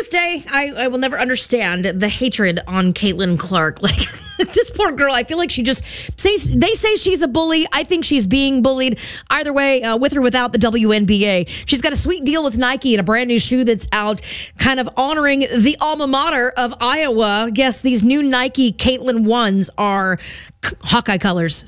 this day, I will never understand the hatred on Caitlin Clark. Like, this poor girl, I feel like she just they say she's a bully. I think she's being bullied. Either way, with or without the WNBA. She's got a sweet deal with Nike and a brand new shoe that's out, kind of honoring the alma mater of Iowa. Yes, these new Nike Caitlin ones are Hawkeye colors.